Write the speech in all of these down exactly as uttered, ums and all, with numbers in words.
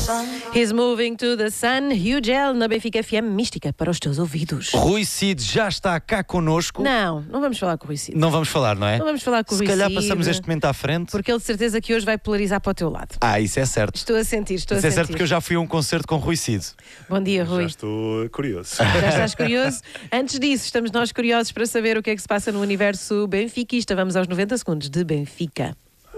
He's moving to the sun. Hugh Gel na Benfica F M, mística para os teus ouvidos. Rui Cid já está cá connosco. Não, não vamos falar com o Rui Cid. Não vamos falar, não é? Não vamos falar com o Se Rui calhar Cid, passamos este momento à frente. porque ele de certeza que hoje vai polarizar para o teu lado. Ah, isso é certo. Estou a sentir, estou Isso a é sentir. certo porque eu já fui a um concerto com Rui Cid. Bom dia, Rui. Já estou curioso. Já estás curioso? Antes disso, estamos nós curiosos para saber o que é que se passa no universo benfiquista. Vamos aos noventa segundos de Benfica.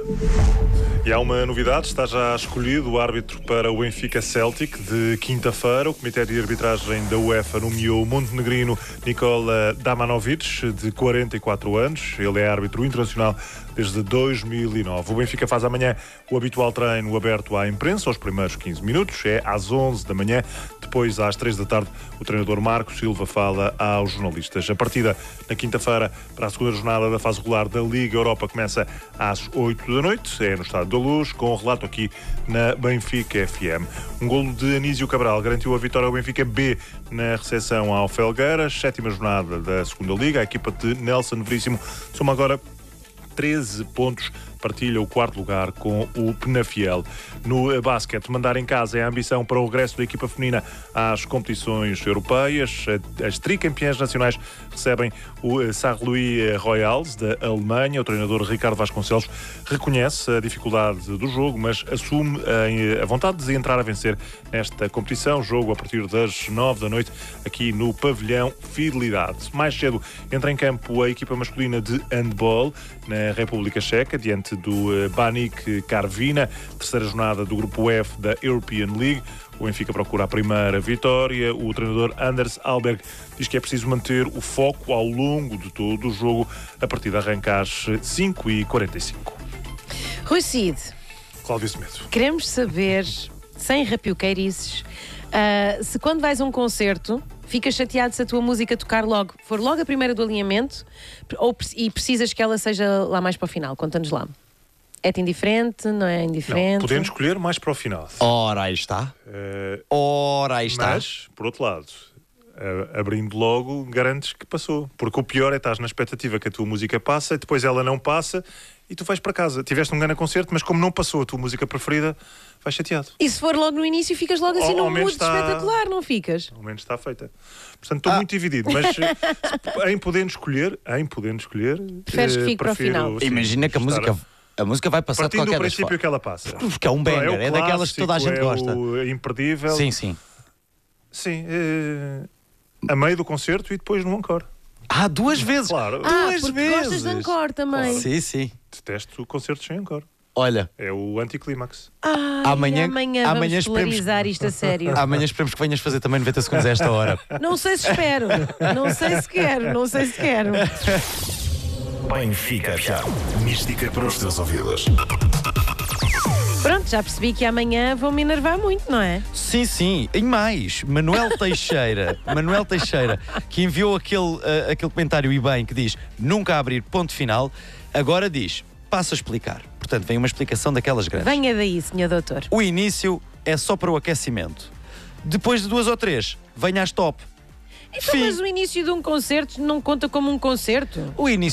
E há uma novidade, está já escolhido o árbitro para o Benfica Celtic de quinta-feira. O Comitê de Arbitragem da UEFA nomeou o montenegrino Nikola Damanovic, de quarenta e quatro anos. Ele é árbitro internacional desde dois mil e nove. O Benfica faz amanhã o habitual treino aberto à imprensa, aos primeiros quinze minutos, é às onze da manhã. Depois, às três da tarde, o treinador Marco Silva fala aos jornalistas. A partida na quinta-feira para a segunda jornada da fase regular da Liga Europa começa às oito da noite, é no Estádio da Luz, com o relato aqui na Benfica F M. Um golo de Anísio Cabral garantiu a vitória ao Benfica B na recepção ao Felgueiras, sétima jornada da segunda Liga. A equipa de Nelson Veríssimo soma agora treze pontos, partilha o quarto lugar com o Penafiel. No basquete, mandar em casa é a ambição para o regresso da equipa feminina às competições europeias. As tricampeãs nacionais recebem o Saarlouis Royals da Alemanha. O treinador Ricardo Vasconcelos reconhece a dificuldade do jogo, mas assume a vontade de entrar a vencer nesta competição. Jogo a partir das nove da noite aqui no pavilhão Fidelidade. Mais cedo entra em campo a equipa masculina de handball na República Checa, diante do Baník Karviná, terceira jornada do grupo F da European League. O Benfica procura a primeira vitória. O treinador Anders Alberg diz que é preciso manter o foco ao longo de todo o jogo. A partida arranca às cinco e quarenta e cinco. Rui Cid, Cláudio Semedo. queremos saber, sem rapioqueirices, uh, se quando vais a um concerto ficas chateado se a tua música tocar logo, for logo a primeira do alinhamento, ou, e precisas que ela seja lá mais para o final. Conta-nos lá. É-te indiferente? Não é indiferente? Não, podemos escolher mais para o final. Ora, aí está. Uh, Ora, aí está. Mas, por outro lado, uh, abrindo logo, garantes que passou. Porque o pior é estar na expectativa que a tua música passa e depois ela não passa e tu vais para casa. Tiveste um grande concerto, mas como não passou a tua música preferida, vais chateado. E se for logo no início, ficas logo assim Ao- ao num menos mood está- espetacular, não ficas? Ao menos está feita. Portanto, estou Ah. muito dividido, mas eh, em podendo escolher, em podendo escolher, Preferes que eh, fique para o prefiro, final? sim, Imagina que a estar música, a música vai passar de partindo do qualquer das princípio formas. que ela passa. Porque é um banger, o é daquelas que toda a clássico, gente é gosta. o imperdível. Sim, sim. Sim, eh, a meio do concerto e depois no encore. Ah, duas vezes. Claro. Ah, Duas porque vezes. gostas de encore também. Sim, sim. Detesto concertos sem encore. Olha, É o anticlímax. Ai, Amanhã- amanhã, amanhã vamos esperemos- polarizar isto a sério. amanhã esperemos que venhas fazer também noventa segundos a esta hora. Não sei se espero, não sei se quero, não sei se quero. Benfica F M. Mística para os teus ouvidos. Pronto, já percebi que amanhã vão me enervar muito, não é? Sim, sim. E mais, Manuel Teixeira, Manuel Teixeira, que enviou aquele, uh, aquele comentário e bem que diz nunca abrir ponto final, agora diz, passo a explicar. Portanto, vem uma explicação daquelas grandes. Venha daí, senhor doutor. O início é só para o aquecimento. Depois de duas ou três, venha às top. Então, Fim. mas o início de um concerto não conta como um concerto? O início